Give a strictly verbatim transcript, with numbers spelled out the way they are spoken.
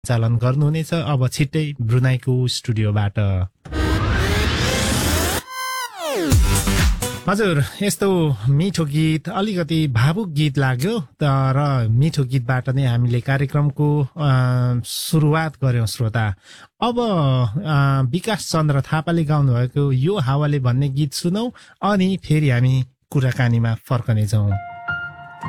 सञ्चालन गर्नुहुनेछ अब छिट्टै ब्रुनाईको स्टुडियोबाट। हजुर, यस्तो मिठो गीत, अलिकति भावुक गीत लाग्यो तर मिठो गीतबाट नै हामीले कार्यक्रमको सुरुवात गर्यौं श्रोता। अब विकास चन्द्र थापाले गाउनु भएको यो हावाले भन्ने गीत सुनौ अनि फेरि हामी कुराकानीमा फर्कनेछौँ।